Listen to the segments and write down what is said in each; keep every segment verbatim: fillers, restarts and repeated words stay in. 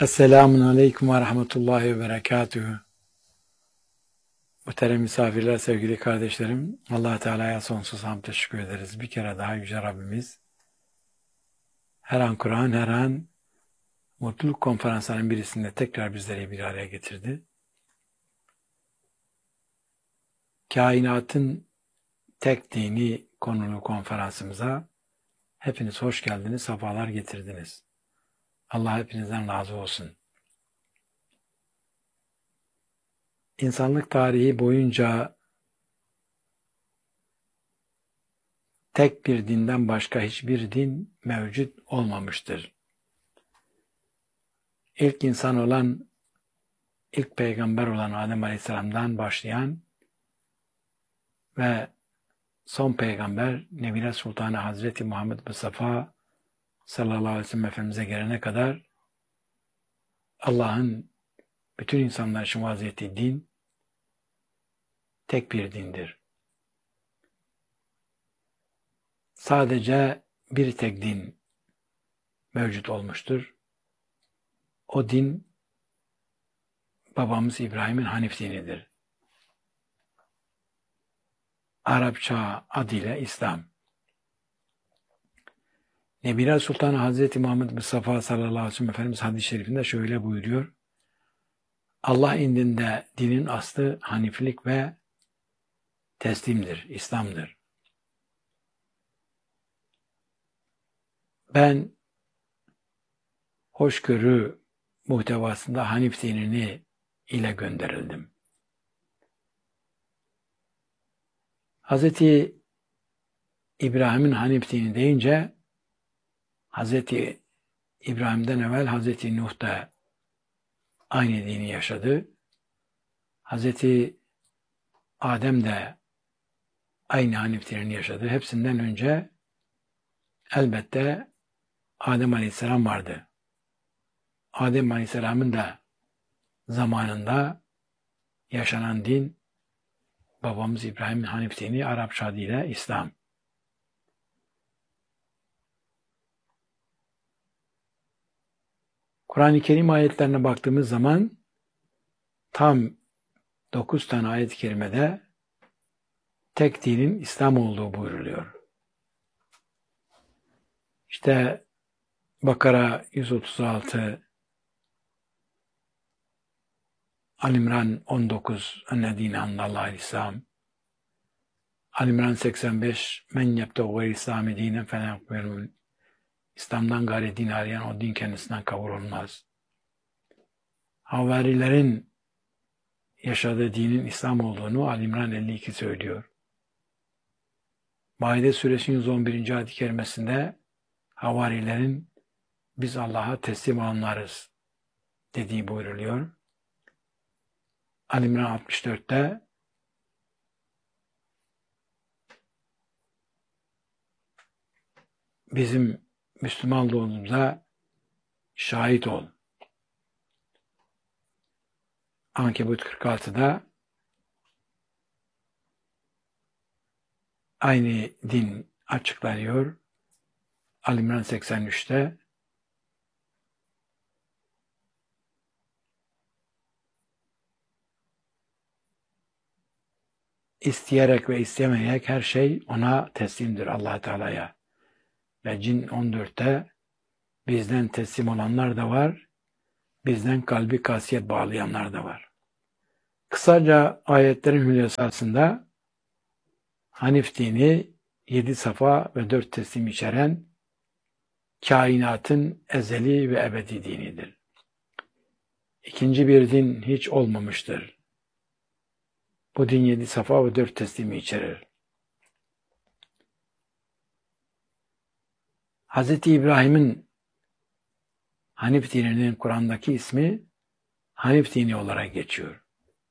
Esselamun Aleyküm ve Rahmetullahi ve Berekatühü. Muhterem misafirler, sevgili kardeşlerim, Allah Teala'ya sonsuz hamd teşekkür ederiz. Bir kere daha Yüce Rabbimiz, her an Kur'an, her an mutluluk konferanslarının birisinde tekrar bizleri bir araya getirdi. Kainatın tek dini konulu konferansımıza hepiniz hoş geldiniz, sefalar getirdiniz. Allah hepinizden razı olsun. İnsanlık tarihi boyunca tek bir dinden başka hiçbir din mevcut olmamıştır. İlk insan olan, ilk peygamber olan Adem Aleyhisselam'dan başlayan ve son peygamber Nebile Sultanı Hazreti Muhammed Mustafa sallallahu aleyhi ve sellem Efendimiz'e gelene kadar Allah'ın bütün insanlar için vaaz ettiği din tek bir dindir. Sadece bir tek din mevcut olmuştur. O din babamız İbrahim'in Hanif dinidir. Arapça adıyla İslam. Nebile Sultanı Hazreti Muhammed Mustafa sallallahu aleyhi ve sellem Efendimiz hadis-i şerifinde şöyle buyuruyor. Allah indinde dinin aslı haniflik ve teslimdir, İslam'dır. Ben hoşgörü muhtevasında Hanif dinini ile gönderildim. Hazreti İbrahim'in Hanif dini deyince Hazreti İbrahim'den evvel Hazreti Nuh da aynı dini yaşadı. Hazreti Adem de aynı Hanif dinini yaşadı. Hepsinden önce elbette Adem Aleyhisselam vardı. Adem Aleyhisselam'ın da zamanında yaşanan din babamız İbrahim'in Hanif dini, Arapça adıyla İslam. Kur'an-ı Kerim ayetlerine baktığımız zaman tam dokuz tane ayet-i kerimede tek dinin İslam olduğu buyruluyor. İşte Bakara yüz otuz altı, Al-İmran on dokuz, Ennedîne annallâhil İslam, Al-İmran seksen beş, Men yebteğu gayri İslâmi dînen felen yukbelûn, İslam'dan gayri din arayan o din kendisinden kabul olmaz. Havarilerin yaşadığı dinin İslam olduğunu Al-İmran elli iki söylüyor. Maide suresinin yüz on birinci ayet-i kerimesinde havarilerin biz Allah'a teslim olanlarız dediği buyruluyor. Al-İmran altmış dörtte bizim Müslüman olduğumuza şahit ol. Ankebut kırk altıda aynı din açıklanıyor. Al-İmran seksen üçte isteyerek ve istemeyerek her şey ona teslimdir, Allah Teala'ya. Ve Cin on dörtte bizden teslim olanlar da var, bizden kalbi kasiyet bağlayanlar da var. Kısaca ayetlerin hülyasasında Hanif dini yedi safa ve dört teslim içeren kainatın ezeli ve ebedi dinidir. İkinci bir din hiç olmamıştır. Bu din yedi safa ve dört teslimi içerir. Hazreti İbrahim'in Hanif dininin Kur'an'daki ismi Hanif dini olarak geçiyor.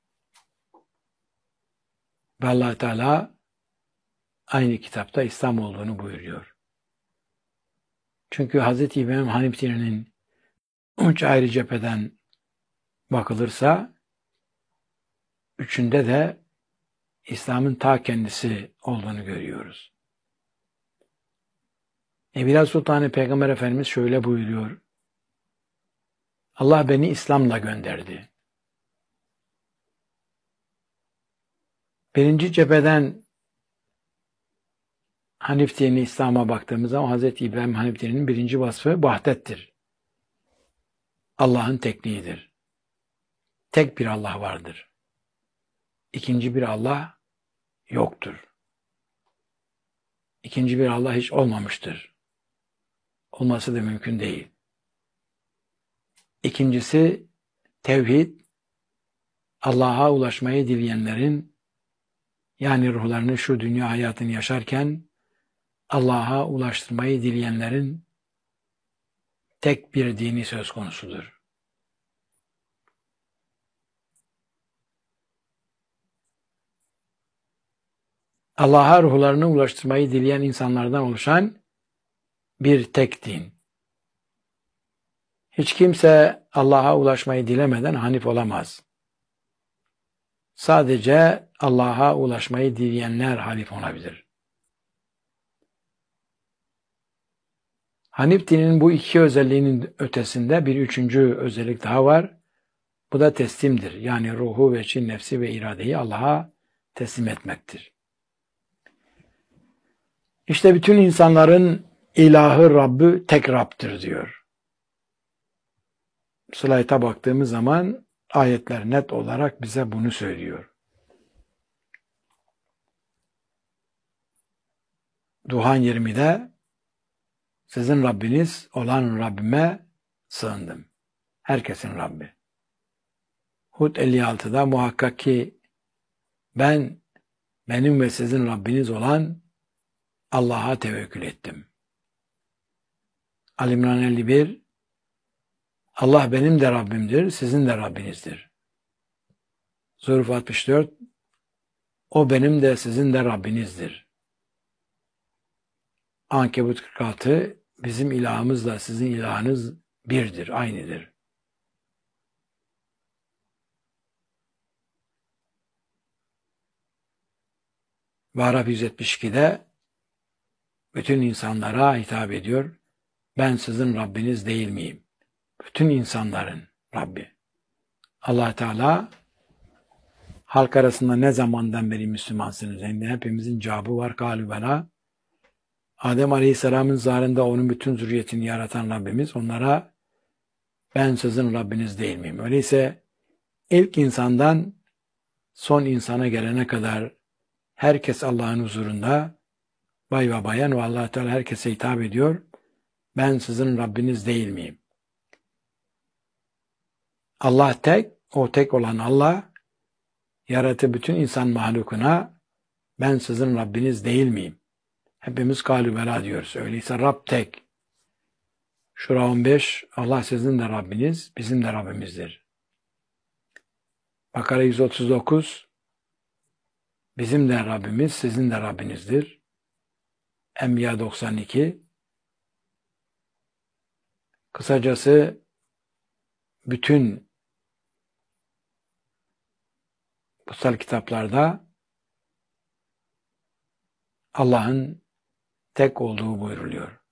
Ve Allah Teala aynı kitapta İslam olduğunu buyuruyor. Çünkü Hazreti İbrahim Hanif dininin üç ayrı cepheden bakılırsa üçünde de İslam'ın ta kendisi olduğunu görüyoruz. Nebile Sultanı Peygamber Efendimiz şöyle buyuruyor. Allah beni İslam'la gönderdi. Birinci cepheden Hanif dini İslam'a baktığımız zaman Hazreti İbrahim Hanif dininin birinci vasfı vahdettir. Allah'ın tekliğidir. Tek bir Allah vardır. İkinci bir Allah yoktur. İkinci bir Allah hiç olmamıştır. Olması da mümkün değil. İkincisi tevhid, Allah'a ulaşmayı dileyenlerin, yani ruhlarını şu dünya hayatını yaşarken Allah'a ulaştırmayı dileyenlerin tek bir dini söz konusudur. Allah'a ruhlarını ulaştırmayı dileyen insanlardan oluşan bir tek din. Hiç kimse Allah'a ulaşmayı dilemeden Hanif olamaz. Sadece Allah'a ulaşmayı dileyenler Hanif olabilir. Hanif dininin bu iki özelliğinin ötesinde bir üçüncü özellik daha var. Bu da teslimdir. Yani ruhu ve çin, nefsi ve iradeyi Allah'a teslim etmektir. İşte bütün insanların ilahı, Rabbü tek Rab'dır diyor. Slayta baktığımız zaman ayetler net olarak bize bunu söylüyor. Duhan yirmide sizin Rabbiniz olan Rabbime sığındım. Herkesin Rabbi. Hud elli altıda muhakkak ki ben benim ve sizin Rabbiniz olan Allah'a tevekkül ettim. Ali İmran elli bir Allah benim de Rabbimdir, sizin de Rabbinizdir. Zuhruf altmış dört O benim de sizin de Rabbinizdir. Ankebut kırk altı bizim ilahımızla sizin ilahınız birdir, aynıdır. Ve Araf yüz yetmiş ikide bütün insanlara hitap ediyor. Ben sizin Rabbiniz değil miyim? Bütün insanların Rabbi. Allah Teala halk arasında ne zamandan beri Müslümansınız? Yani hepimizin cevabı var. Kâlü bela. Adem Aleyhisselam'ın zarında onun bütün zürriyetini yaratan Rabbimiz onlara ben sizin Rabbiniz değil miyim? Öyleyse ilk insandan son insana gelene kadar herkes Allah'ın huzurunda bay ve bayan ve Allah Teala herkese hitap ediyor. Ben sizin Rabbiniz değil miyim? Allah tek, o tek olan Allah yaratı bütün insan mahlukuna ben sizin Rabbiniz değil miyim? Hepimiz kâlü bela diyoruz. Öyleyse Rab tek. Şura on beş Allah sizin de Rabbiniz, bizim de Rabbimizdir. Bakara yüz otuz dokuz bizim de Rabbimiz, sizin de Rabbinizdir. Enbiya doksan iki Kısacası bütün kutsal kitaplarda Allah'ın tek olduğu buyruluyor.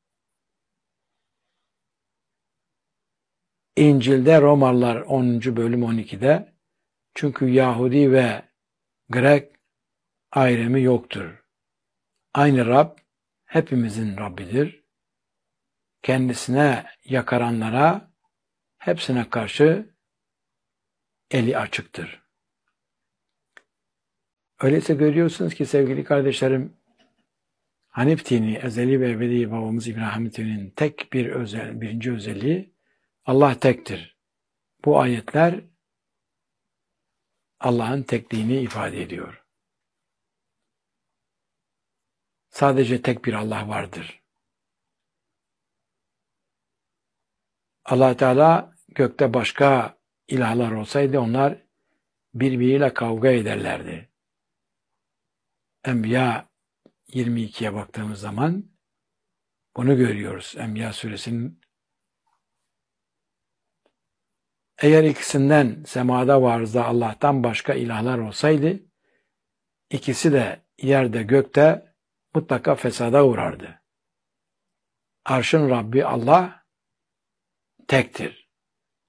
İncil'de Romalılar onuncu bölüm on ikide çünkü Yahudi ve Grek ayrımı yoktur. Aynı Rab hepimizin Rabbidir. Kendisine yakaranlara hepsine karşı eli açıktır. Öyleyse görüyorsunuz ki sevgili kardeşlerim, Hanif dini, ezeli ve ebedi babamız İbrahim dininin tek bir özel, birinci özelliği Allah tektir. Bu ayetler Allah'ın tekliğini ifade ediyor. Sadece tek bir Allah vardır. Allah Teala gökte başka ilahlar olsaydı onlar birbiriyle kavga ederlerdi. Enbiya yirmi ikiye baktığımız zaman bunu görüyoruz. Enbiya suresinin eğer ikisinden semada ve arzda Allah'tan başka ilahlar olsaydı ikisi de yerde gökte mutlaka fesada uğrardı. Arşın Rabbi Allah tektir.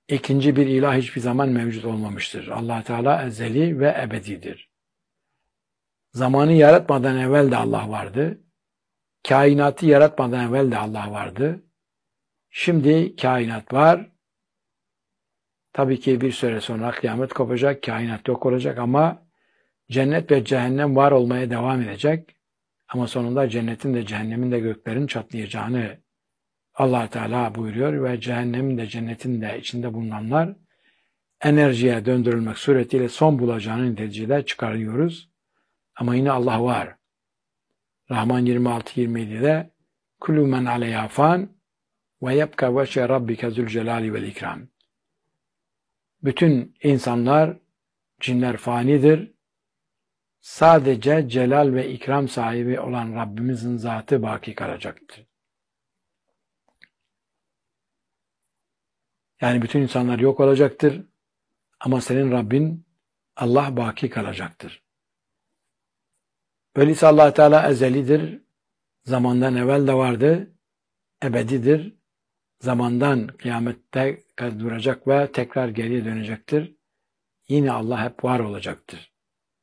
İkinci bir ilah hiçbir zaman mevcut olmamıştır. Allah Teala ezeli ve ebedidir. Zamanı yaratmadan evvel de Allah vardı. Kainatı yaratmadan evvel de Allah vardı. Şimdi kainat var. Tabii ki bir süre sonra kıyamet kopacak, kainat yok olacak ama cennet ve cehennem var olmaya devam edecek. Ama sonunda cennetin de cehennemin de göklerin çatlayacağını Allah Teala buyuruyor ve cehennemin de cennetin de içinde bulunanlar enerjiye döndürülmek suretiyle son bulacağını neticede çıkarıyoruz. Ama yine Allah var. Rahman yirmi altı yirmi yedi'de kullu men aleyha fan ve yebka veçhe rabbike zülcelali vel ikram. Bütün insanlar, cinler fanidir. Sadece celal ve ikram sahibi olan Rabbimizin zatı baki kalacaktır. Yani bütün insanlar yok olacaktır. Ama senin Rabbin Allah baki kalacaktır. Öyleyse Allah Teala ezelidir. Zamandan evvel de vardı. Ebedidir. Zamandan kıyamette duracak ve tekrar geriye dönecektir. Yine Allah hep var olacaktır.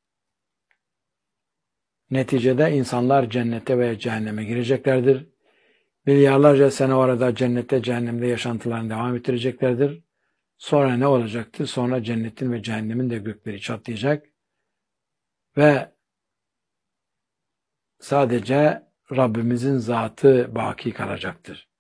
Neticede insanlar cennete veya cehenneme gireceklerdir. Milyarlarca sene orada cennette, cehennemde yaşantılarını devam ettireceklerdir. Sonra ne olacaktır? Sonra cennetin ve cehennemin de gökleri çatlayacak ve sadece Rabbimizin zatı baki kalacaktır.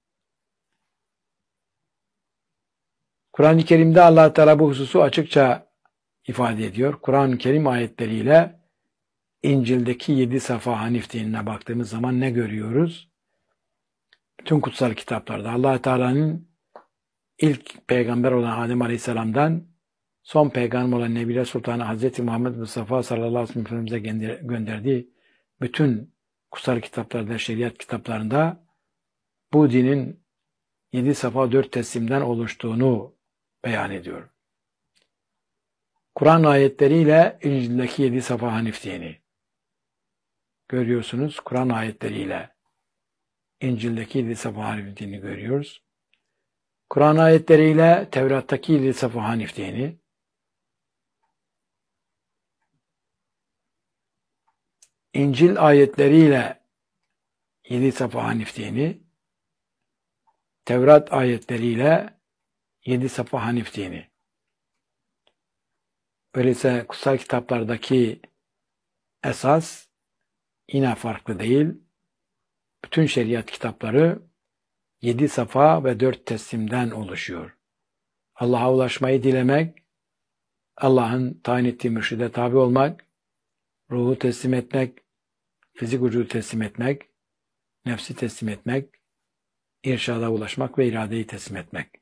Kur'an-ı Kerim'de Allah Teala bu hususu açıkça ifade ediyor. Kur'an-ı Kerim ayetleriyle İncil'deki yedi safa Hanif dinine baktığımız zaman ne görüyoruz? Bütün kutsal kitaplarda Allah Teala'nın ilk peygamber olan Adem Aleyhisselam'dan son peygamber olan Nebile Sultanı Hazreti Muhammed Mustafa sallallahu aleyhi ve sellem'e gönderdiği bütün kutsal kitaplarda, şeriat kitaplarında bu dinin yedi safa dört teslimden oluştuğunu beyan ediyor. Kur'an ayetleriyle İncil'deki yedi safa Hanif dini görüyorsunuz. Kur'an ayetleriyle İncil'deki yedi safa Hanif dini görüyoruz. Kur'an ayetleriyle Tevrat'taki yedi safa Hanif dini, İncil ayetleriyle yedi safa Hanif dini, Tevrat ayetleriyle yedi safa Hanif dini. Öyleyse kutsal kitaplardaki esas yine farklı değil. Bütün şeriat kitapları yedi safa ve dört teslimden oluşuyor. Allah'a ulaşmayı dilemek, Allah'ın tayin ettiği mürşide tabi olmak, ruhu teslim etmek, fizik vücudu teslim etmek, nefsi teslim etmek, irşada ulaşmak ve iradeyi teslim etmek.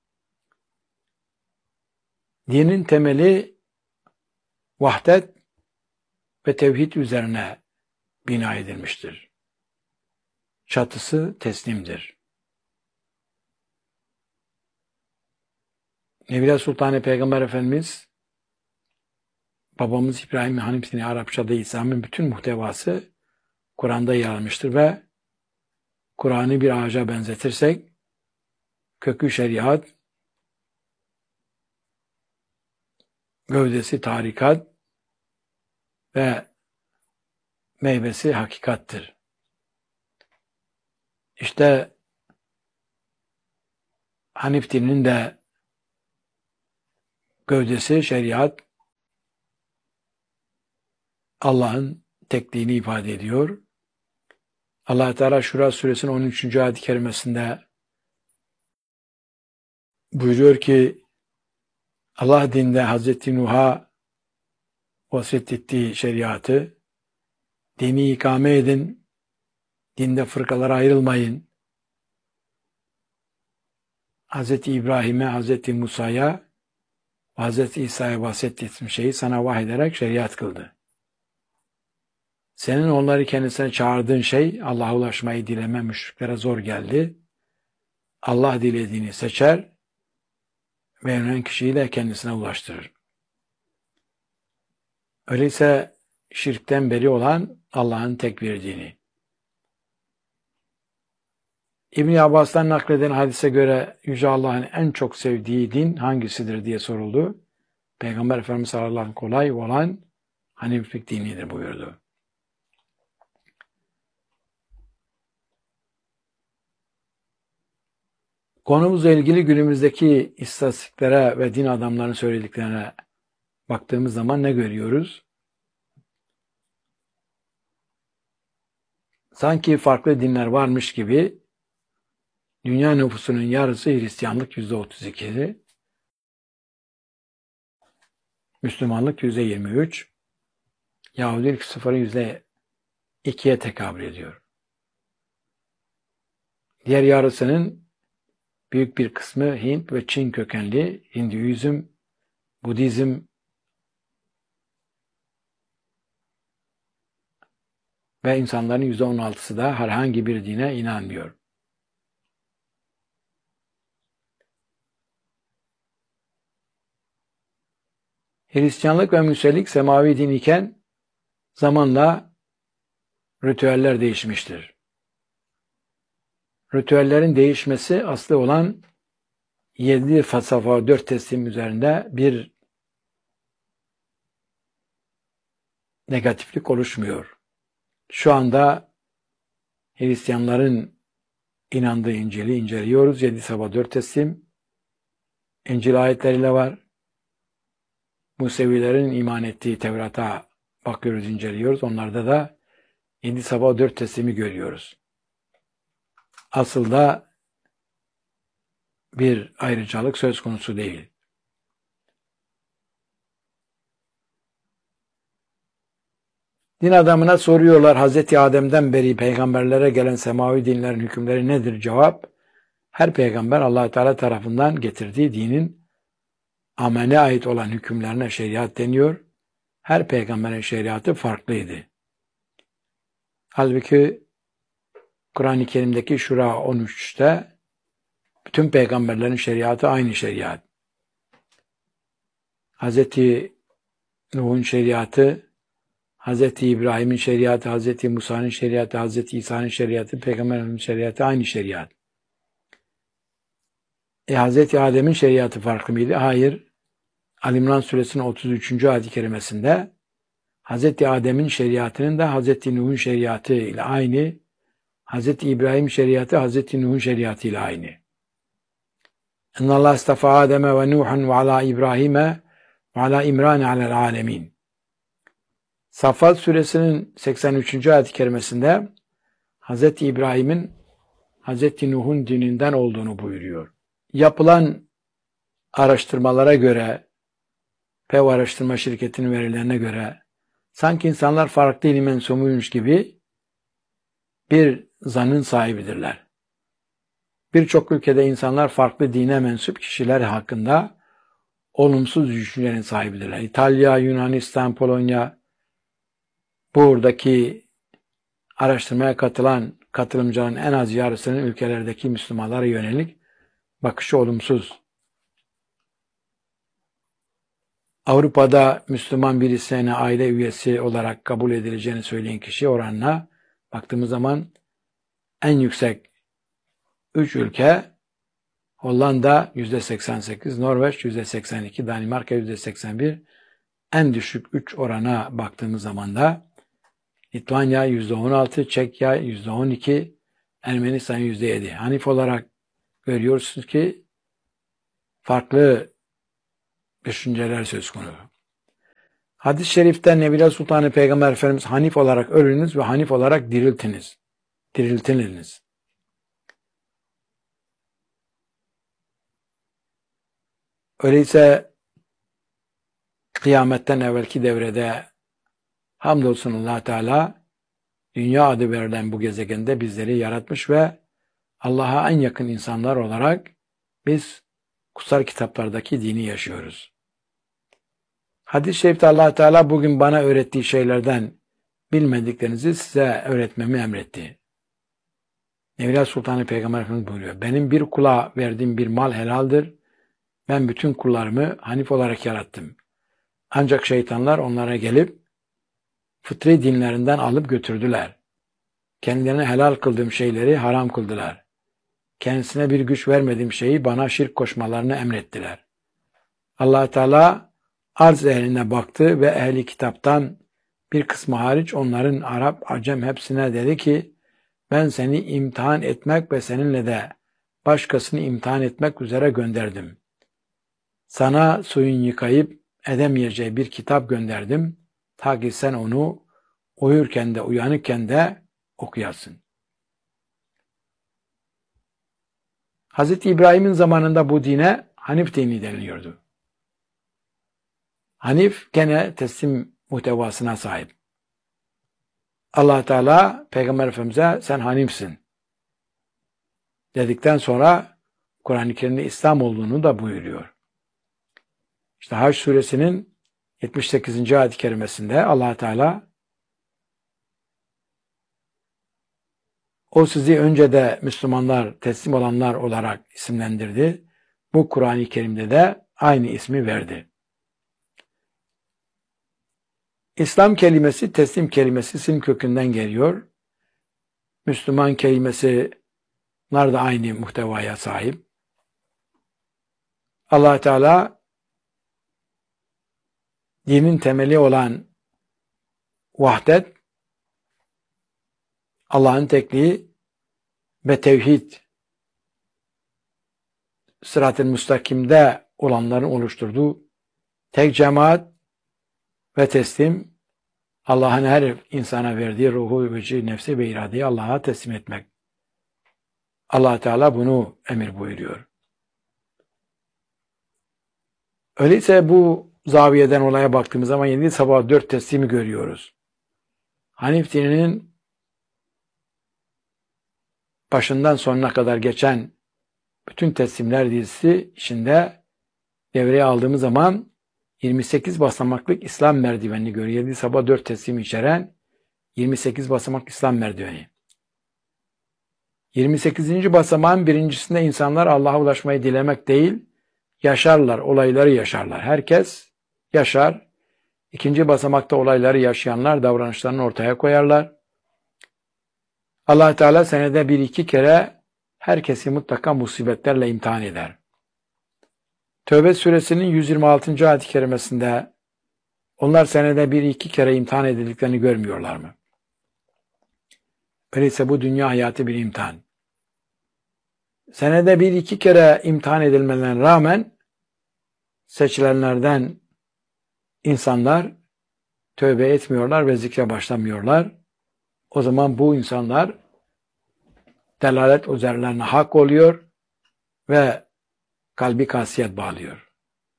Dinin temeli vahdet ve tevhid üzerine bina edilmiştir. Çatısı teslimdir. Nebile Sultanı Peygamber Efendimiz, babamız İbrahim Hanif dini Arapçada İslam'ın bütün muhtevası Kur'an'da yer almıştır ve Kur'an'ı bir ağaca benzetirsek, kökü şeriat, gövdesi tarikat ve meyvesi hakikattır. İşte Hanif dininin de gövdesi şeriat, Allah'ın tekliğini ifade ediyor. Allah Teala Şura suresinin on üçüncü ayet-i kerimesinde buyuruyor ki Allah dinde Hazreti Nuh'a vasiyet ettiği şeriatı dini ikame edin, dinde fırkalara ayrılmayın. Hazreti İbrahim'e, Hazreti Musa'ya, Hazreti İsa'ya vasiyet ettiğim şeyi sana vahyederek şeriat kıldı. Senin onları kendisine çağırdığın şey Allah'a ulaşmayı dileme müşriklere zor geldi. Allah dilediğini seçer ve yönelen kişiyi de kendisine ulaştırır. Öyleyse şirkten beri olan Allah'ın tek bir dini. İbn Abbas'tan nakleden hadise göre Yüce Allah'ın en çok sevdiği din hangisidir diye soruldu. Peygamber Efendimiz sallallahu aleyhi ve sellem kolay olan Haniflik dinidir buyurdu. Konumuzla ilgili günümüzdeki istatistiklere ve din adamlarının söylediklerine baktığımız zaman ne görüyoruz? Sanki farklı dinler varmış gibi dünya nüfusunun yarısı Hristiyanlık yüzde otuz iki, Müslümanlık yüzde yirmi üç, Yahudilik sıfırı yüzde ikiye tekabül ediyor. Diğer yarısının büyük bir kısmı Hint ve Çin kökenli, Hinduizm, Budizm ve insanların yüzde on altısı da herhangi bir dine inanmıyor. Hristiyanlık ve Müselik semavi din iken zamanla ritüeller değişmiştir. Ritüellerin değişmesi aslı olan yedi falsafa, dört teslim üzerinde bir negatiflik oluşmuyor. Şu anda Hristiyanların inandığı İncil'i inceliyoruz. Yedi sabah dört teslim İncil ayetleriyle var. Musevilerin iman ettiği Tevrat'a bakıyoruz, inceliyoruz. Onlarda da yedi sabah dört teslimi görüyoruz. Aslında bir ayrıcalık söz konusu değil. Din adamına soruyorlar, Hazreti Adem'den beri peygamberlere gelen semavi dinlerin hükümleri nedir? Cevap, her peygamber Allah Teala tarafından getirdiği dinin amele ait olan hükümlerine şeriat deniyor. Her peygamberin şeriatı farklıydı. Halbuki Kur'an-ı Kerim'deki Şura on üçte bütün peygamberlerin şeriatı aynı şeriat. Hazreti Nuh'un şeriatı, Hazreti İbrahim'in şeriatı, Hazreti Musa'nın şeriatı, Hazreti İsa'nın şeriatı, Peygamber'in şeriatı aynı şeriat. E Hazreti Adem'in şeriatı farklı mıydı? Hayır. Ali-İmran suresinin otuz üçüncü ayet-i kerimesinde Hazreti Adem'in şeriatının da Hazreti Nuh'un şeriatı ile aynı, Hazreti İbrahim şeriatı Hazreti Nuh'un şeriatı ile aynı. İnna Allah istafa Adem'e ve Nuh'un ve ala İbrahim'e ve ala İmran'e alel alemin. Saffat suresinin seksen üçüncü ayet-i kerimesinde Hazreti İbrahim'in Hazreti Nuh'un dininden olduğunu buyuruyor. Yapılan araştırmalara göre, Pev Araştırma Şirketi'nin verilerine göre sanki insanlar farklı ilim mensubuymuş gibi bir zannın sahibidirler. Birçok ülkede insanlar farklı dine mensup kişiler hakkında olumsuz düşüncelerin sahibidirler. İtalya, Yunanistan, Polonya, buradaki araştırmaya katılan katılımcıların en az yarısının ülkelerdeki Müslümanlara yönelik bakışı olumsuz. Avrupa'da Müslüman birisine aile üyesi olarak kabul edileceğini söyleyen kişi oranına baktığımız zaman en yüksek üç ülke Hollanda yüzde seksen sekiz, Norveç yüzde seksen iki, Danimarka yüzde seksen bir, en düşük üç orana baktığımız zaman da Litvanya yüzde on altı, Çekya yüzde on iki, Ermenistan yüzde yedi. Hanif olarak görüyorsunuz ki farklı düşünceler söz konusu. Hadis-i şerifte Nebiler Sultanı Peygamber Efendimiz Hanif olarak ölünüz ve Hanif olarak diriltiniz. Diriltiliniz. Öyleyse kıyametten evvelki devrede hamdolsun Allah Teala dünya adı verilen bu gezegende bizleri yaratmış ve Allah'a en yakın insanlar olarak biz kutsal kitaplardaki dini yaşıyoruz. Hadis-i şerifte Allah Teala bugün bana öğrettiği şeylerden bilmediklerinizi size öğretmemi emretti. Nebiler Sultanı Peygamber Efendimiz buyuruyor. Benim bir kula verdiğim bir mal helaldir. Ben bütün kullarımı Hanif olarak yarattım. Ancak şeytanlar onlara gelip fıtri dinlerinden alıp götürdüler. Kendilerine helal kıldığım şeyleri haram kıldılar. kendisine bir güç vermediğim şeyi bana şirk koşmalarını emrettiler. Allah Teala arz ehline baktı ve ehli kitaptan bir kısmı hariç onların Arap, Acem hepsine dedi ki ben seni imtihan etmek ve seninle de başkasını imtihan etmek üzere gönderdim. Sana suyun yıkayıp edemeyeceği bir kitap gönderdim. Ta ki sen onu uyurken de uyanıkken de okuyasın. Hazreti İbrahim'in zamanında bu dine Hanif dini deniliyordu. Hanif gene teslim muhtevasına sahip. Allah Teala Peygamber Efendimiz'e sen Hanif'sin dedikten sonra Kur'an-ı Kerim'de İslam olduğunu da buyuruyor. İşte Hac suresinin yetmiş sekizinci ayet-i kerimesinde Allah Teala o sizi önce de Müslümanlar, teslim olanlar olarak isimlendirdi. Bu Kur'an-ı Kerim'de de aynı ismi verdi. İslam kelimesi, teslim kelimesi sin kökünden geliyor. Müslüman kelimesi bunlar da aynı muhtevaya sahip. Allah Teala dinin temeli olan vahdet, Allah'ın tekliği ve tevhid, sırat-ı müstakimde olanların oluşturduğu tek cemaat ve teslim, Allah'ın her insana verdiği ruhu, vecih, nefsi ve iradeyi Allah'a teslim etmek. Allah Teala bunu emir buyuruyor. Öyleyse bu zaviyeden olaya baktığımız zaman yedi sabah dört teslimi görüyoruz. Hanif dininin başından sonuna kadar geçen bütün teslimler dizisi içinde devreye aldığımız zaman yirmi sekiz basamaklık İslam merdivenini görüyor. yedi sabah dört teslim içeren yirmi sekiz basamak İslam merdiveni. yirmi sekizinci basamağın birincisinde insanlar Allah'a ulaşmayı dilemek değil, yaşarlar, olayları yaşarlar. Herkes yaşar. İkinci basamakta olayları yaşayanlar davranışlarını ortaya koyarlar. Allah Teala senede bir iki kere herkesi mutlaka musibetlerle imtihan eder. Tövbe suresinin yüz yirmi altıncı ayet-i kerimesinde onlar senede bir iki kere imtihan edildiklerini görmüyorlar mı? Öyleyse bu dünya hayatı bir imtihan. Senede bir iki kere imtihan edilmelerine rağmen seçilenlerden insanlar tövbe etmiyorlar ve zikre başlamıyorlar. O zaman bu insanlar delalet üzerlerine hak oluyor ve kalbi kasiyet bağlıyor.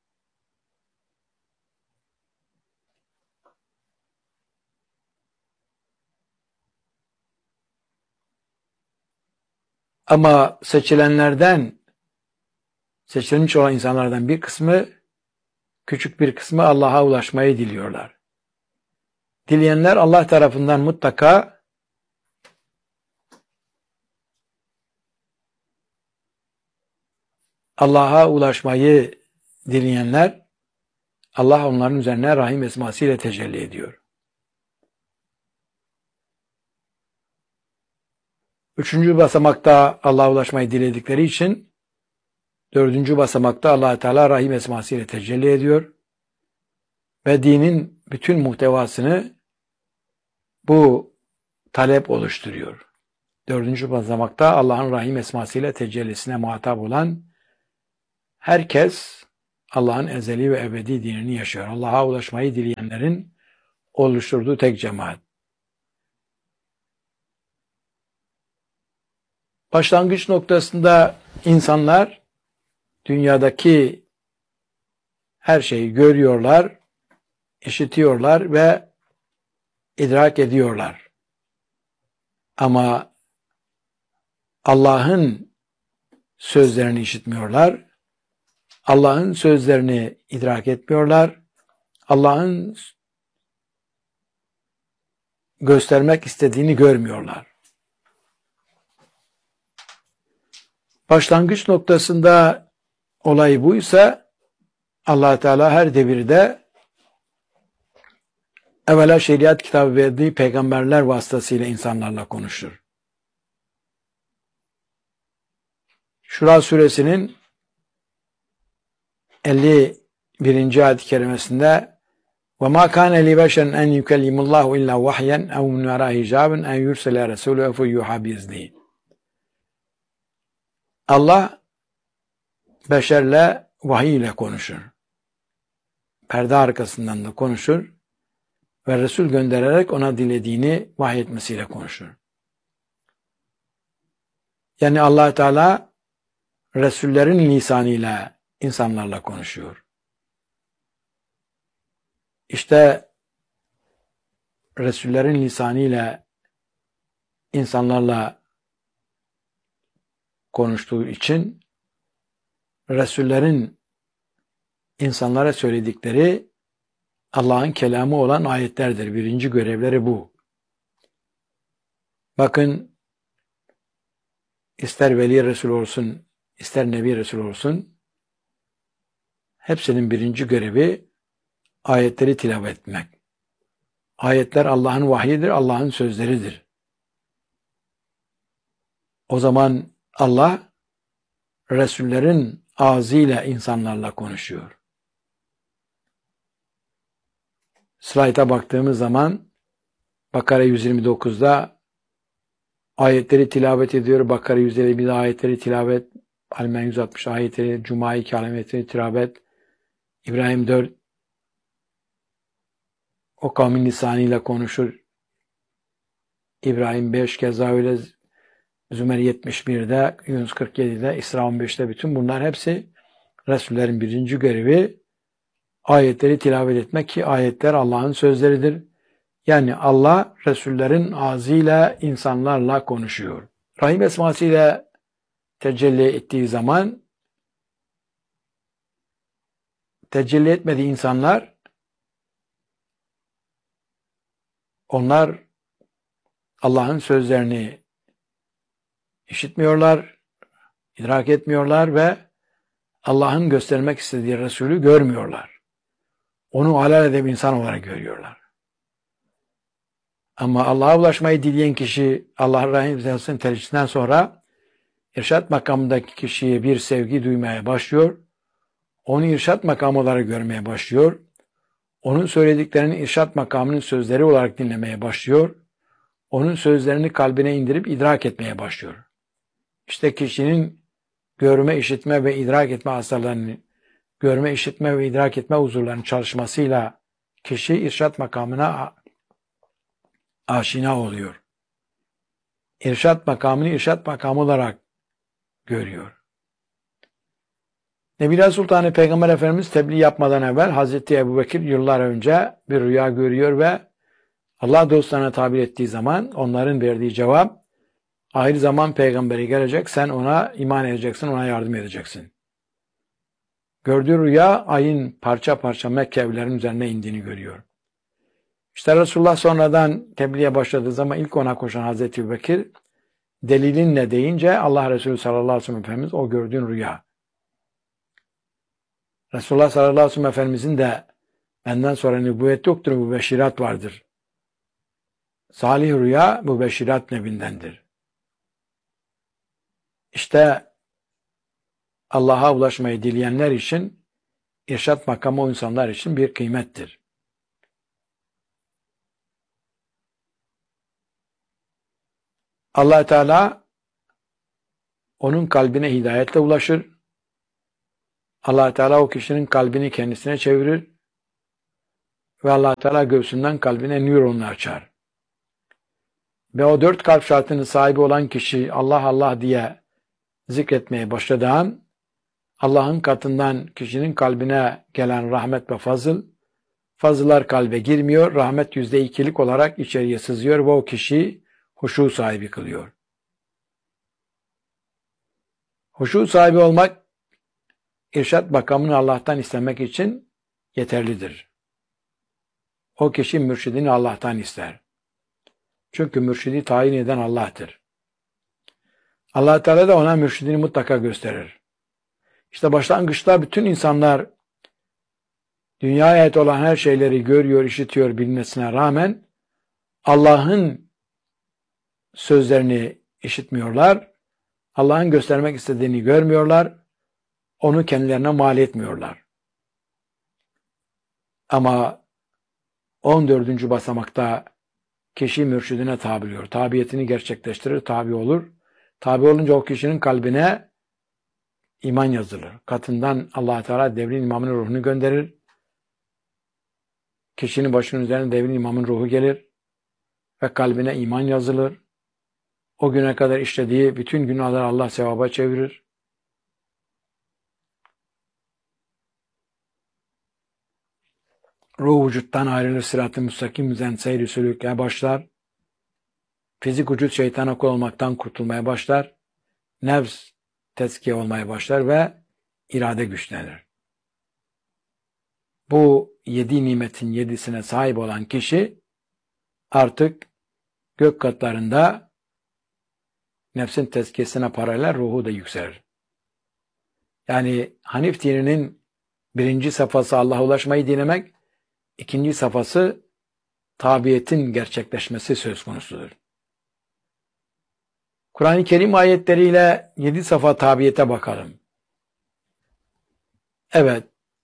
Ama seçilenlerden, seçilmiş olan insanlardan bir kısmı, küçük bir kısmı Allah'a ulaşmayı diliyorlar. Dileyenler Allah tarafından mutlaka Allah'a ulaşmayı dileyenler, Allah onların üzerine Rahim esmasıyla tecelli ediyor. Üçüncü basamakta Allah'a ulaşmayı diledikleri için, dördüncü basamakta Allah Teala Rahim esmasıyla tecelli ediyor ve dinin bütün muhtevasını bu talep oluşturuyor. Dördüncü basamakta Allah'ın Rahim esmasıyla tecellisine muhatap olan herkes Allah'ın ezeli ve ebedi dinini yaşıyor. Allah'a ulaşmayı dileyenlerin oluşturduğu tek cemaat. Başlangıç noktasında insanlar dünyadaki her şeyi görüyorlar, işitiyorlar ve idrak ediyorlar. Ama Allah'ın sözlerini işitmiyorlar, Allah'ın sözlerini idrak etmiyorlar, Allah'ın göstermek istediğini görmüyorlar. Başlangıç noktasında olay buysa Allah Teala her devirde evvela şeriat kitabı verdiği peygamberler vasıtasıyla insanlarla konuşur. Şura suresinin elli birinci ayet-i kerimesinde وَمَا كَانَ لِبَشَرٍ اَنْ يُكَلِّمُ اللّٰهُ اِلَّا وَحْيًا اَوْ مِنْ وَرَاءِ حِجَابٍ اَنْ يُرْسَلَ رَسُولَهُ فَيُوحَى بِإِذْنِهِ. Allah beşerle vahiy ile konuşur. Perde arkasından da konuşur ve Resul göndererek ona dilediğini vahyetmesiyle konuşur. Yani Allah Teala Resullerin lisanıyla insanlarla konuşuyor. İşte Resullerin lisanıyla insanlarla konuştuğu için Resullerin insanlara söyledikleri Allah'ın kelamı olan ayetlerdir. Birinci görevleri bu. Bakın, ister Veli Resul olsun, ister Nebi Resul olsun, hepsinin birinci görevi ayetleri tilavet etmek. Ayetler Allah'ın vahyidir, Allah'ın sözleridir. O zaman Allah, Resullerin ağzıyla insanlarla konuşuyor. Slayta baktığımız zaman Bakara yüz yirmi dokuzda ayetleri tilavet ediyor. Bakara yüz elli birde ayetleri tilavet, Al-Men yüz altmış ayetleri, Cuma iki ayetleri tilavet, İbrahim dört o kavmin lisanıyla konuşur. İbrahim beş keza öyle, Zümer yetmiş birde, Yunus kırk yedide, İsra on beşte, bütün bunlar hepsi Resullerin birinci görevi ayetleri tilavet etmek ki ayetler Allah'ın sözleridir. Yani Allah Resullerin ağzıyla insanlarla konuşuyor. Rahim esmasıyla tecelli ettiği zaman tecelli etmediği insanlar, onlar Allah'ın sözlerini işitmiyorlar, idrak etmiyorlar ve Allah'ın göstermek istediği Resulü görmüyorlar. Onu halal eden insan olarak görüyorlar. Ama Allah'a ulaşmayı dileyen kişi, Allah'ın rahim tercihinden sonra irşat makamındaki kişiye bir sevgi duymaya başlıyor. Onu irşat makamı olarak görmeye başlıyor. Onun söylediklerinin irşat makamının sözleri olarak dinlemeye başlıyor. Onun sözlerini kalbine indirip idrak etmeye başlıyor. İşte kişinin görme, işitme ve idrak etme hasarlarını, görme, işitme ve idrak etme huzurlarının çalışmasıyla kişi irşat makamına aşina oluyor. İrşat makamını irşat makamı olarak görüyor. Nebiler Sultanı Peygamber Efendimiz tebliğ yapmadan evvel Hazreti Ebubekir yıllar önce bir rüya görüyor ve Allah dostlarına tabir ettiği zaman onların verdiği cevap, ahir zaman peygamberi gelecek, sen ona iman edeceksin, ona yardım edeceksin. Gördüğü rüya ayın parça parça Mekke evlerinin üzerine indiğini görüyor. İşte Resulullah sonradan tebliğe başladığı zaman ilk ona koşan Hazreti Ebubekir, delilin ne deyince Allah Resulü sallallahu aleyhi ve sellem Efendimiz o gördüğün rüya. Resulullah sallallahu aleyhi ve sellem Efendimizin de benden sonra nübüvvet yoktur, bu beşirat vardır. Salih rüya bu beşirat nevindendir. İşte Allah'a ulaşmayı dileyenler için irşat makamı o insanlar için bir kıymettir. Allah Teala onun kalbine hidayetle ulaşır. Allah Teala o kişinin kalbini kendisine çevirir ve Allah Teala göğsünden kalbine nöronlar açar. Ve o dört kalp şartının sahibi olan kişi Allah Allah diye zikretmeye başladığı an Allah'ın katından kişinin kalbine gelen rahmet ve fazıl, fazıllar kalbe girmiyor, rahmet yüzde ikilik olarak içeriye sızıyor ve o kişiyi huşu sahibi kılıyor. Huşu sahibi olmak, irşat makamını Allah'tan istemek için yeterlidir. O kişi mürşidini Allah'tan ister. Çünkü mürşidi tayin eden Allah'tır. Allah Teala da ona mürşidini mutlaka gösterir. İşte başlangıçta bütün insanlar dünyaya ait olan her şeyleri görüyor, işitiyor bilmesine rağmen Allah'ın sözlerini işitmiyorlar. Allah'ın göstermek istediğini görmüyorlar, onu kendilerine mal etmiyorlar. Ama on dördüncü basamakta kişi mürşidine tabi oluyor. Tabiyetini gerçekleştirir, tabi olur. Tabi olunca o kişinin kalbine iman yazılır. Katından Allah Teala devrin imamının ruhunu gönderir. Kişinin başının üzerine devrin imamın ruhu gelir ve kalbine iman yazılır. O güne kadar işlediği bütün günahları Allah sevaba çevirir. Ruh vücuttan ayrılır, sırat-ı müstakim üzerine seyri sülükle başlar. Fizik vücut şeytana kul olmaktan kurtulmaya başlar. Nefs tezkiye olmaya başlar ve irade güçlenir. Bu yedi nimetin yedisine sahip olan kişi artık gök katlarında nefsin tezkiyesine paralel ruhu da yükselir. Yani Hanif dininin birinci safhası Allah'a ulaşmayı dilemek, ikinci safhası tabiyetin gerçekleşmesi söz konusudur. Kur'an-ı Kerim ayetleriyle yedi safa tabiyete bakalım. Evet.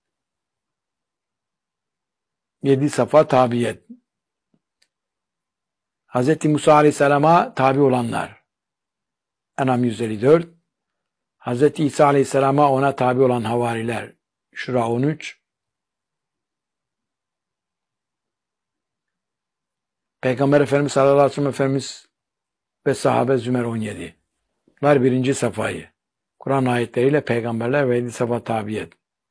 Yedi safa tabiyet. Hz. Musa Aleyhisselam'a tabi olanlar. En'am yüz elli dört. Hz. İsa Aleyhisselam'a ona tabi olan havariler. Şura on üç. Peygamber Efendimiz sallallahu aleyhi ve sellem Efendimiz ve sahabe Zümer on yedi. Bunlar birinci safhayı. Kur'an ayetleriyle peygamberler ve yedi safa tabiyet.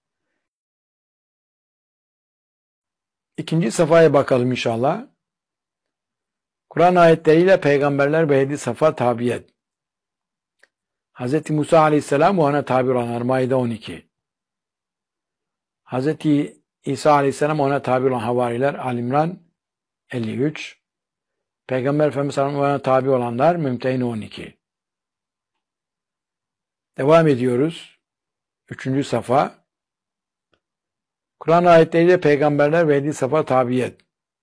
İkinci safhaya bakalım inşallah. Kur'an ayetleriyle peygamberler ve yedi safa tabiyet. Hz. Musa aleyhisselam o ona tabi olanlar. Maide on iki. Hz. İsa aleyhisselam ona tabi olan havariler. Al-İmran elli üç. Peygamber Efendimiz ona tabi olanlar. Mümtehine on iki. Devam ediyoruz. Üçüncü safa. Kur'an ayetleriyle peygamberler ve yedi safa tabiyet.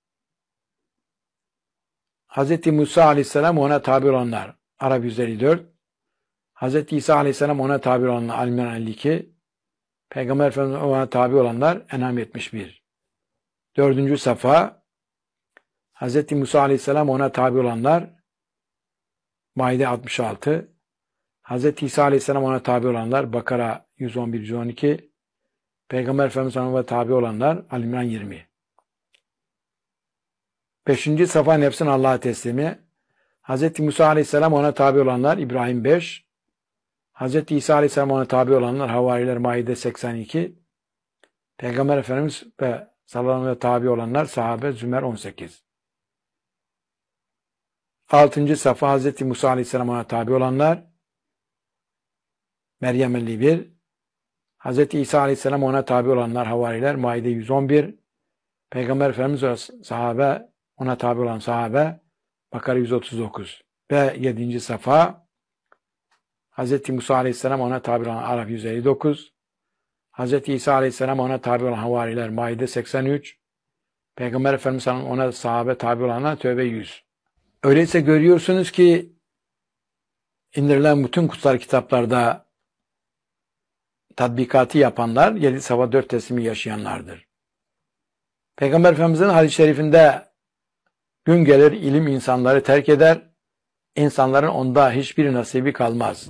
Hz. Musa aleyhisselam ona tabi olanlar. Arap yüz elli dört. Hz. İsa aleyhisselam ona tabi olanlar. Al-İmran elli iki. Peygamber Efendimiz ona tabi olanlar. En'am yetmiş bir. Dördüncü safa. Hz. Musa aleyhisselam ona tabi olanlar. Maide altmış altı. Hz. İsa aleyhisselam ona tabi olanlar. Bakara yüz on bir yüz on iki. Peygamber Efendimiz ona tabi olanlar. Al-İmran yirmi. Beşinci safa nefsin Allah'a teslimi. Hz. Musa aleyhisselam ona tabi olanlar. İbrahim beş. Hz. İsa aleyhisselam ona tabi olanlar. Havariler Maide seksen iki. Peygamber Efendimiz ve sallallahu aleyhi ve sellem tabi olanlar. Sahabe Zümer on sekiz. Altıncı safa Hz. Musa aleyhisselam ona tabi olanlar. Meryem elli bir. Hz. İsa aleyhisselam ona tabi olanlar. Havariler Maide yüz on bir. Peygamber Efendimiz ve sahabe ona tabi olan sahabe Bakara yüz otuz dokuz. Ve yedinci safa Hz. Musa aleyhisselam ona tabi olan Araf yüz elli dokuz. Hz. İsa aleyhisselam ona tabi olan havariler Maide seksen üç. Peygamber Efendimiz ona sahabe tabi olanlar Tevbe yüz. Öyleyse görüyorsunuz ki indirilen bütün kutsal kitaplarda tatbikatı yapanlar yedi safa dört teslimi yaşayanlardır. Peygamber Efendimiz'in hadis-i şerifinde gün gelir ilim insanları terk eder, insanların onda hiçbir nasibi kalmaz.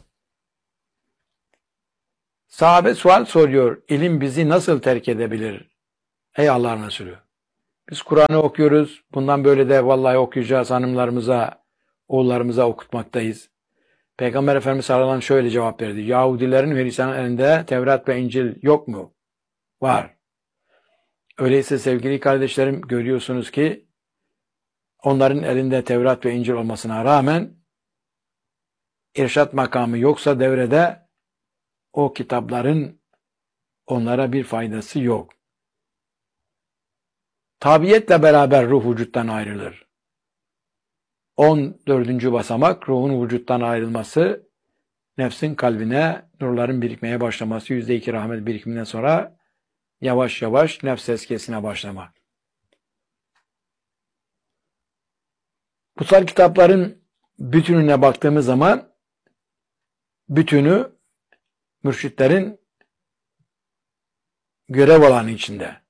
Sahabe sual soruyor, ilim bizi nasıl terk edebilir? Ey Allah'ın Resulü! Biz Kur'an'ı okuyoruz, bundan böyle de vallahi okuyacağız, hanımlarımıza, oğullarımıza okutmaktayız. Peygamber Efendimiz sallallahu aleyhi ve sellem şöyle cevap verdi. Yahudilerin ve Hristiyanların elinde Tevrat ve İncil yok mu? Var. Öyleyse sevgili kardeşlerim görüyorsunuz ki onların elinde Tevrat ve İncil olmasına rağmen irşat makamı yoksa devrede o kitapların onlara bir faydası yok. Tabiyetle beraber ruh vücuttan ayrılır. on dördüncü basamak ruhun vücuttan ayrılması, nefsin kalbine nurların birikmeye başlaması, yüzde iki rahmet birikiminden sonra yavaş yavaş nefs tezkiyesine başlamak. Kutsal kitapların bütününe baktığımız zaman bütünü mürşitlerin görev alanı içinde.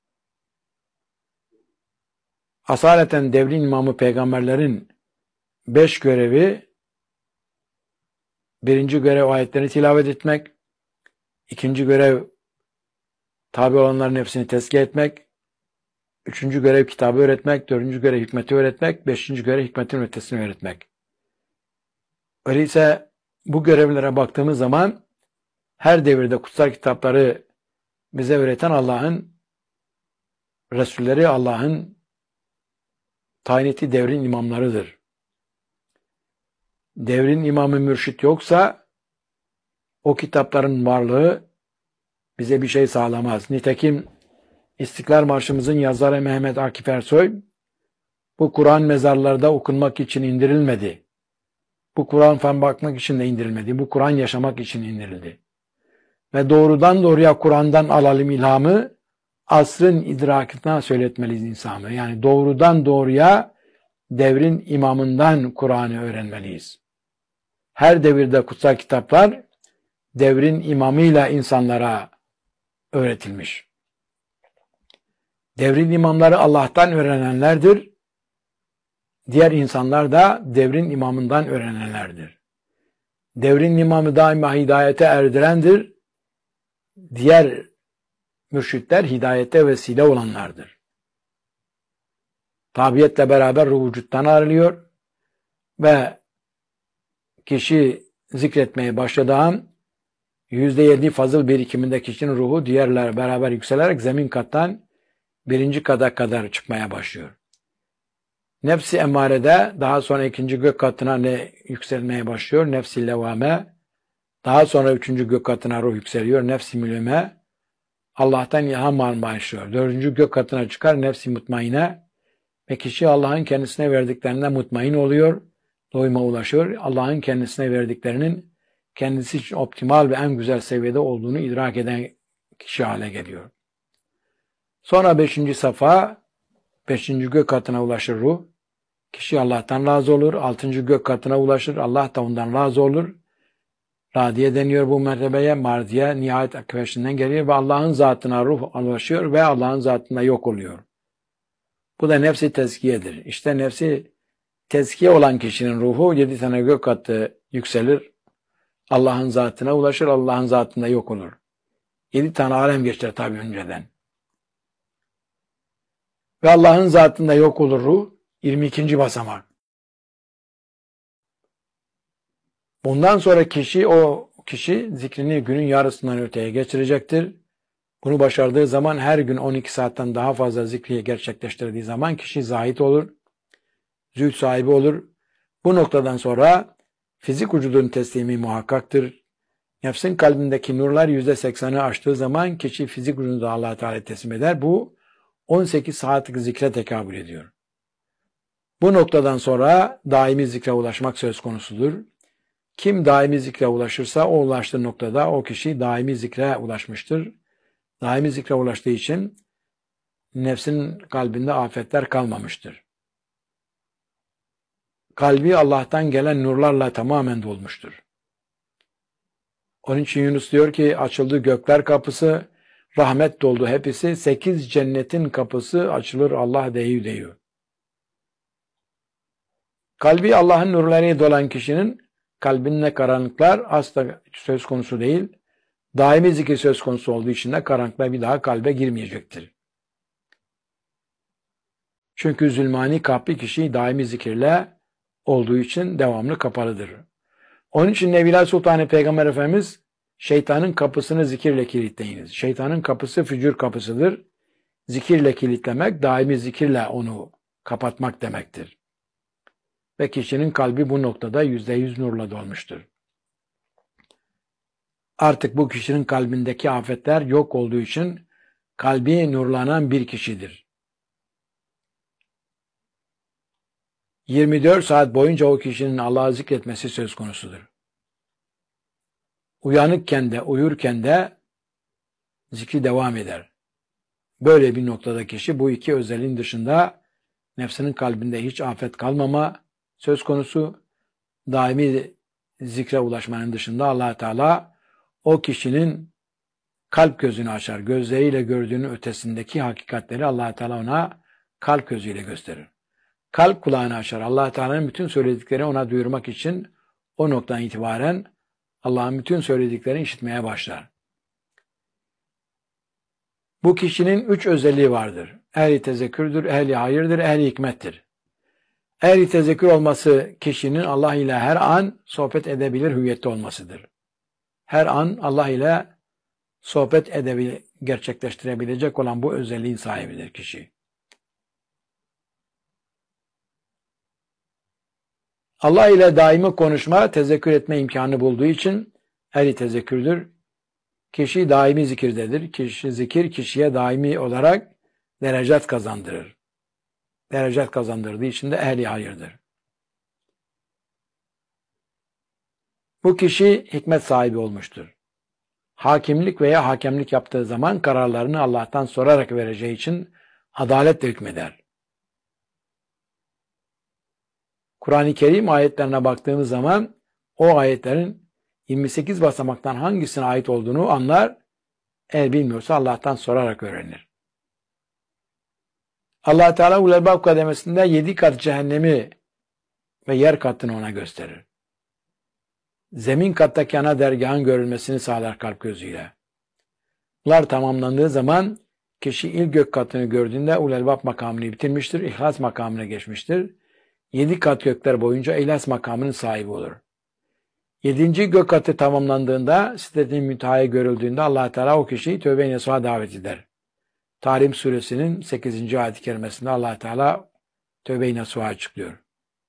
Asaleten devrin imamı peygamberlerin beş görevi: birinci görev ayetlerini tilavet etmek, ikinci görev tabi olanların nefsini tezkiye etmek, üçüncü görev kitabı öğretmek, dördüncü görev hikmeti öğretmek, beşinci görev hikmetin ötesini öğretmek. Öyleyse bu görevlere baktığımız zaman her devirde kutsal kitapları bize öğreten Allah'ın Resulleri, Allah'ın tayin ettiği devrin imamlarıdır. Devrin imamı mürşit yoksa o kitapların varlığı bize bir şey sağlamaz. Nitekim İstiklal Marşımızın yazarı Mehmet Akif Ersoy, bu Kur'an mezarlarda okunmak için indirilmedi. Bu Kur'an falan bakmak için de indirilmedi. Bu Kur'an yaşamak için indirildi. Ve doğrudan doğruya Kur'an'dan alalım ilhamı, asrın idrakına söyletmeliyiz insanı. Yani doğrudan doğruya devrin imamından Kur'an'ı öğrenmeliyiz. Her devirde kutsal kitaplar devrin imamıyla insanlara öğretilmiş. Devrin imamları Allah'tan öğrenenlerdir. Diğer insanlar da devrin imamından öğrenenlerdir. Devrin imamı daima hidayete erdirendir. Diğer mürşitler hidayete vesile olanlardır. Tabiyetle beraber ruh vücuttan ayrılıyor ve kişi zikretmeye başladığı an yüzde yedi fazıl birikiminde kişinin ruhu diğerler beraber yükselerek zemin kattan birinci kata kadar çıkmaya başlıyor. Nefsi emmarede daha sonra ikinci gök katına ne yükselmeye başlıyor? Nefsi levame. Daha sonra üçüncü gök katına ruh yükseliyor. Nefsi müleme. Allah'tan ilham almaya başlıyor. Dördüncü gök katına çıkar. Nefsi mutmaine. Ve kişi Allah'ın kendisine verdiklerinden mutmain oluyor. Doyuma ulaşıyor. Allah'ın kendisine verdiklerinin kendisi için optimal ve en güzel seviyede olduğunu idrak eden kişi hale geliyor. Sonra beşinci safa, beşinci gök katına ulaşır ruh. Kişi Allah'tan razı olur. Altıncı gök katına ulaşır. Allah da ondan razı olur. Radiye deniyor bu mertebeye. Mardiye nihayet akıbeşinden geliyor ve Allah'ın zatına ruh ulaşıyor ve Allah'ın zatına yok oluyor. Bu da nefsi tezkiyedir. İşte nefsi tezkiye olan kişinin ruhu yedi tane gök katı yükselir. Allah'ın zatına ulaşır. Allah'ın zatında yok olur. Yedi tane alem geçer tabi önceden. Ve Allah'ın zatında yok olur ruh. yirmi ikinci basamak. Bundan sonra kişi o kişi zikrini günün yarısından öteye geçirecektir. Bunu başardığı zaman her gün on iki saatten daha fazla zikri gerçekleştirdiği zaman kişi zahit olur. Zühd sahibi olur. Bu noktadan sonra fizik vücudun teslimi muhakkaktır. Nefsin kalbindeki nurlar yüzde sekseni aştığı zaman kişi fizik vücudunu da Allah-u Teala teslim eder. Bu on sekiz saatlik zikre tekabül ediyor. Bu noktadan sonra daimi zikre ulaşmak söz konusudur. Kim daimi zikre ulaşırsa o ulaştığı noktada o kişi daimi zikre ulaşmıştır. Daimi zikre ulaştığı için nefsin kalbinde afetler kalmamıştır. Kalbi Allah'tan gelen nurlarla tamamen dolmuştur. Onun için Yunus diyor ki açıldı gökler kapısı, rahmet doldu hepsi, sekiz cennetin kapısı açılır Allah deyü deyü. Kalbi Allah'ın nurlarıyla dolan kişinin kalbinde karanlıklar asla söz konusu değil. Daimi zikir söz konusu olduğu için de karanlıklar bir daha kalbe girmeyecektir. Çünkü zulmani kalpli kişi daimi zikirle olduğu için devamlı kapalıdır. Onun için Nebiler Sultanı Peygamber Efendimiz şeytanın kapısını zikirle kilitleyiniz. Şeytanın kapısı fücur kapısıdır. Zikirle kilitlemek, daimi zikirle onu kapatmak demektir. Ve kişinin kalbi bu noktada yüzde yüz nurla dolmuştur. Artık bu kişinin kalbindeki afetler yok olduğu için kalbi nurlanan bir kişidir. yirmi dört saat boyunca o kişinin Allah'ı zikretmesi söz konusudur. Uyanıkken de uyurken de zikri devam eder. Böyle bir noktada kişi bu iki özelliğin dışında nefsinin kalbinde hiç afet kalmama söz konusu, daimi zikre ulaşmanın dışında Allah Teala o kişinin kalp gözünü açar. Gözleriyle gördüğünün ötesindeki hakikatleri Allah Teala ona kalp gözüyle gösterir. Kalp kulağını açar. Allah Teala'nın bütün söyledikleri ona duyurmak için o noktadan itibaren Allah'ın bütün söylediklerini işitmeye başlar. Bu kişinin üç özelliği vardır. Ehli tezekkürdür, ehli hayırdır, ehli hikmettir. Ehli tezekkür olması kişinin Allah ile her an sohbet edebilir hüviyette olmasıdır. Her an Allah ile sohbet edebilir, gerçekleştirebilecek olan bu özelliğin sahibidir kişi. Allah ile daimi konuşma, tezekkür etme imkanı bulduğu için ehli tezekkürdür. Kişi daimi zikirdedir. Kişi zikir kişiye daimi olarak derecat kazandırır. Derecat kazandırdığı için de ehli hayırdır. Bu kişi hikmet sahibi olmuştur. Hakimlik veya hakemlik yaptığı zaman kararlarını Allah'tan sorarak vereceği için adaletle hükmeder. Kur'an-ı Kerim ayetlerine baktığımız zaman o ayetlerin yirmi sekiz basamaktan hangisine ait olduğunu anlar, eğer bilmiyorsa Allah'tan sorarak öğrenir. Allah Teala Ulul Bab kademesinde yedi kat cehennemi ve yer katını ona gösterir. Zemin kattaki ana dergahın görülmesini sağlar kalp gözüyle. Bunlar tamamlandığı zaman kişi ilk gök katını gördüğünde Ulul Bab makamını bitirmiştir, İhlas makamına geçmiştir. Yedi kat gökler boyunca İhlas makamının sahibi olur. Yedinci gök katı tamamlandığında, Sidret-i Münteha'ya görüldüğünde Allah Teala o kişiyi tövbe-i nasuha davet eder. Tahrim suresinin sekizinci ayet-i kerimesinde Allah Teala tövbe-i nasuha açıklıyor.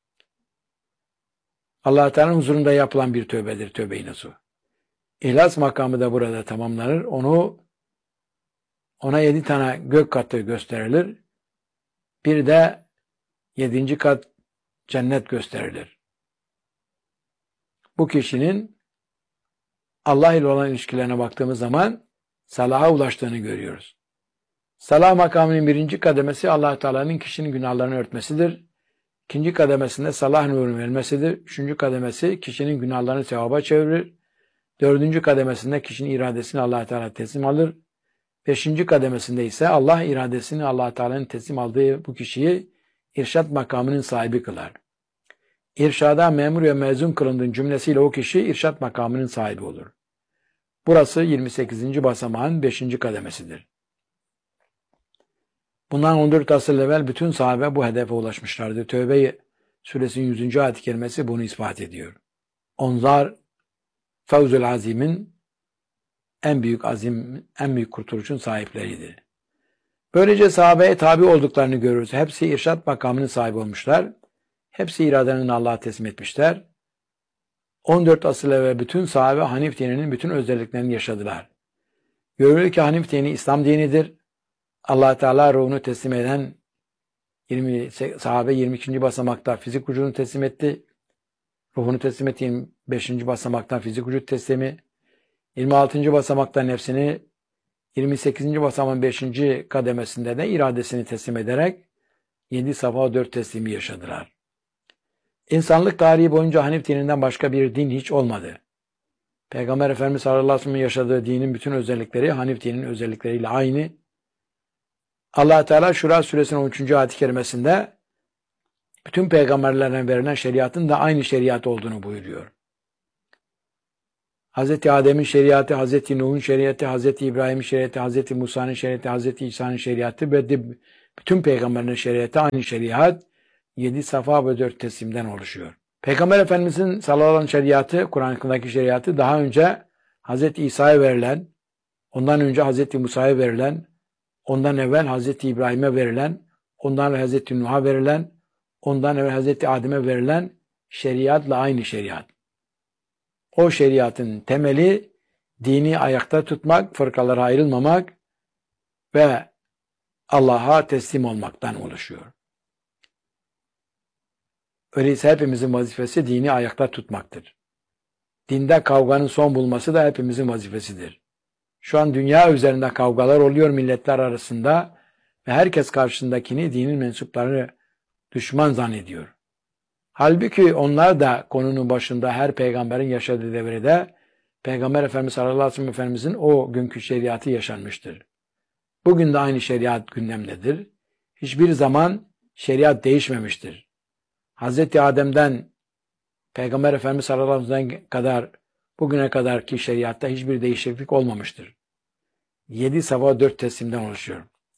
Allah Teala'nın huzurunda yapılan bir tövbedir tövbe-i nasuh. İhlas makamı da burada tamamlanır. Onu ona yedi tane gök katı gösterilir. Bir de yedinci kat cennet gösterilir. Bu kişinin Allah ile olan ilişkilerine baktığımız zaman salaha ulaştığını görüyoruz. Salah makamının birinci kademesi Allah Teala'nın kişinin günahlarını örtmesidir. İkinci kademesinde salah nurunu vermesidir. Üçüncü kademesi kişinin günahlarını sevaba çevirir. Dördüncü kademesinde kişinin iradesini Allah Teala teslim alır. Beşinci kademesinde ise Allah iradesini Allah Teala'nın teslim aldığı bu kişiyi irşad makamının sahibi kılar. İrşada memur ve mezun kılındığın cümlesiyle o kişi irşad makamının sahibi olur. Burası yirmi sekizinci basamağın beşinci kademesidir. Bundan on dört asır evvel bütün sahabe bu hedefe ulaşmışlardı. Tövbe suresinin yüzüncü ayet-i kerimesi bunu ispat ediyor. Onlar Fevzül Azim'in en büyük azim, en büyük kurtuluşun sahipleriydi. Böylece sahabeye tabi olduklarını görürüz. Hepsi irşad makamının sahibi olmuşlar. Hepsi iradelerini Allah'a teslim etmişler. on dört asır evvel bütün sahabe Hanif dininin bütün özelliklerini yaşadılar. Görülür ki Hanif dini İslam dinidir. Allah Teala ruhunu teslim eden yirmi, sahabe yirmi ikinci basamakta fizik vücudunu teslim etti. Ruhunu teslim etti yirmi beşinci basamaktan fizik vücut teslimi. yirmi altıncı basamakta nefsini, yirmi sekizinci basamağın beşinci kademesinde de iradesini teslim ederek yedi safa dört teslimi yaşadılar. İnsanlık tarihi boyunca Hanif dininden başka bir din hiç olmadı. Peygamber Efendimiz sallallahu aleyhi ve sellem'in yaşadığı dinin bütün özellikleri Hanif dininin özellikleriyle aynı. Allah Teala Şura suresinin on üçüncü ayet-i kerimesinde bütün peygamberlerden verilen şeriatın da aynı şeriat olduğunu buyuruyor. Hazreti Adem'in şeriatı, Hazreti Nuh'un şeriatı, Hazreti İbrahim'in şeriatı, Hazreti Musa'nın şeriatı, Hazreti İsa'nın şeriatı ve de bütün peygamberlerin şeriatı aynı şeriat, yedi safa ve dört teslimden oluşuyor. Peygamber Efendimiz'in sallallahu aleyhi ve sellem şeriatı, Kur'an'daki şeriatı daha önce Hazreti İsa'ya verilen, ondan önce Hazreti Musa'ya verilen, ondan evvel Hazreti İbrahim'e verilen, ondan evvel Hazreti Nuh'a verilen, ondan evvel Hazreti Adem'e verilen şeriatla aynı şeriat. O şeriatın temeli dini ayakta tutmak, fırkalara ayrılmamak ve Allah'a teslim olmaktan oluşuyor. Öyleyse hepimizin vazifesi dini ayakta tutmaktır. Dinde kavganın son bulması da hepimizin vazifesidir. Şu an dünya üzerinde kavgalar oluyor milletler arasında ve herkes karşısındakini dinin mensuplarını düşman zannediyor. Halbuki onlar da konunun başında her peygamberin yaşadığı devrede Peygamber Efendimiz sallallahu aleyhi ve sellem Efendimizin o günkü şeriatı yaşanmıştır. Bugün de aynı şeriat gündemdedir. Hiçbir zaman şeriat değişmemiştir. Hazreti Adem'den Peygamber Efendimiz sallallahu aleyhi ve sellem kadar bugüne kadarki şeriatta hiçbir değişiklik olmamıştır. Yedi sabah dört teslimden oluşuyor.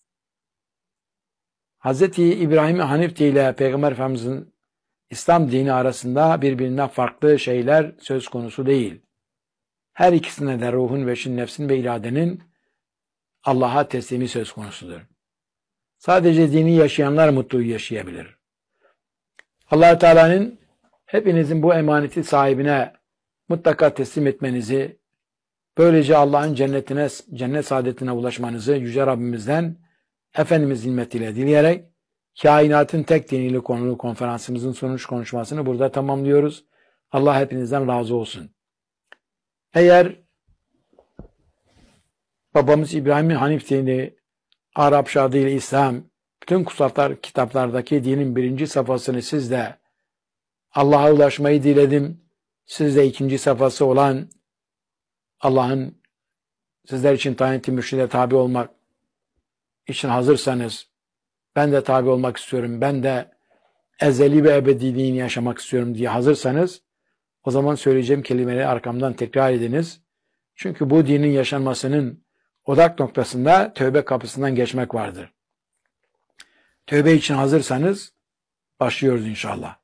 Hazreti İbrahim Hanif ile Peygamber Efendimiz'in İslam dini arasında birbirinden farklı şeyler söz konusu değil. Her ikisine de ruhun ve şin, nefsin ve iradenin Allah'a teslimi söz konusudur. Sadece dini yaşayanlar mutlu yaşayabilir. Allah Teala'nın hepinizin bu emaneti sahibine mutlaka teslim etmenizi, böylece Allah'ın cennetine, cennet saadetine ulaşmanızı Yüce Rabbimizden Efendimiz himmetiyle dileyerek kainatın tek diniyle konulu konferansımızın sonuç konuşmasını burada tamamlıyoruz. Allah hepinizden razı olsun. Eğer babamız İbrahim Hanif dini, Arapça adıyla İslam, bütün kutsal kitaplardaki dinin birinci safhasını siz de Allah'a ulaşmayı diledim. Siz de ikinci safhası olan Allah'ın sizler için tayin ettiği mürşide tabi olmak için hazırsanız, ben de tabi olmak istiyorum, ben de ezeli ve ebedi dini yaşamak istiyorum diye hazırsanız, o zaman söyleyeceğim kelimeleri arkamdan tekrar ediniz. Çünkü bu dinin yaşanmasının odak noktasında tövbe kapısından geçmek vardır. Tövbe için hazırsanız başlıyoruz inşallah.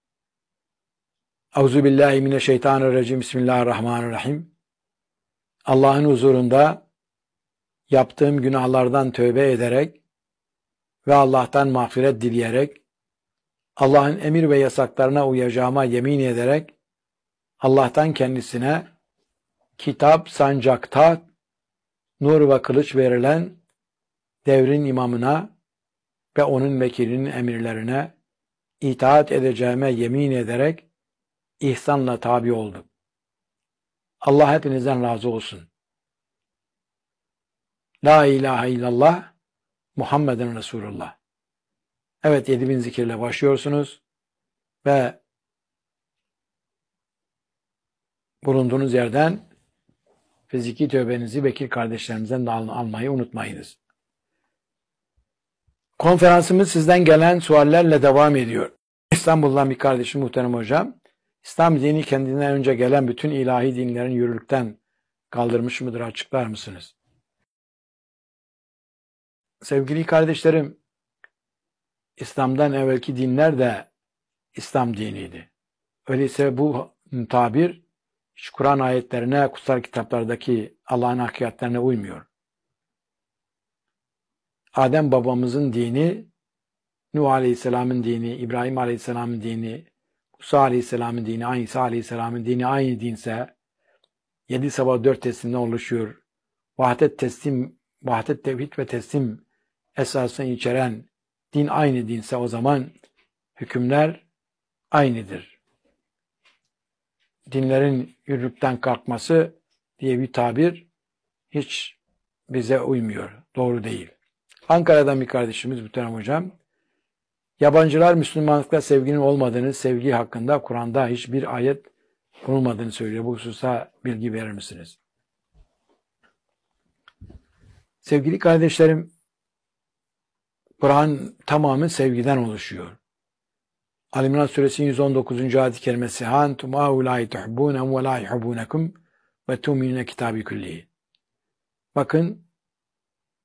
Euzubillahimineşşeytanirracim. Bismillahirrahmanirrahim. Allah'ın huzurunda yaptığım günahlardan tövbe ederek ve Allah'tan mağfiret dileyerek, Allah'ın emir ve yasaklarına uyacağıma yemin ederek, Allah'tan kendisine kitap, sancak, taht, nur ve kılıç verilen devrin imamına ve onun vekilinin emirlerine itaat edeceğime yemin ederek ihsanla tabi oldum. Allah hepinizden razı olsun. La ilahe illallah Muhammeden Resulullah. Evet, yedi bin zikirle başlıyorsunuz ve bulunduğunuz yerden fiziki tövbenizi vekil kardeşlerimizden de almayı unutmayınız. Konferansımız sizden gelen suallerle devam ediyor. İstanbul'dan bir kardeşim, muhterem hocam, İslam dini kendinden önce gelen bütün ilahi dinlerin yürürlükten kaldırmış mıdır, açıklar mısınız? Sevgili kardeşlerim, İslam'dan evvelki dinler de İslam diniydi. Öyleyse bu tabir Kur'an ayetlerine, kutsal kitaplardaki Allah'ın hakikatlerine uymuyor. Adem babamızın dini, Nuh Aleyhisselam'ın dini, İbrahim Aleyhisselam'ın dini, Musa Aleyhisselam'ın dini, İsa Aleyhisselam'ın dini aynı dinse, yedi sabah dört teslimden oluşuyor. Vahdet teslim, vahdet tevhid ve teslim esasını içeren din aynı dinse, o zaman hükümler aynıdır. Dinlerin yürürlükten kalkması diye bir tabir hiç bize uymuyor. Doğru değil. Ankara'dan bir kardeşimiz, muhterem hocam, yabancılar Müslümanlıkta sevginin olmadığını, sevgi hakkında Kur'an'da hiçbir ayet bulunmadığını söylüyor. Bu hususa bilgi verir misiniz? Sevgili kardeşlerim, Kur'an tamamı sevgiden oluşuyor. Ali İmran Suresi'nin yüz on dokuzuncu ayet-i kerimesi "Antum haulâi tuhbûnem ve lâ yuhbûnekum ve tu'minûne kitâbi küllihi." Bakın,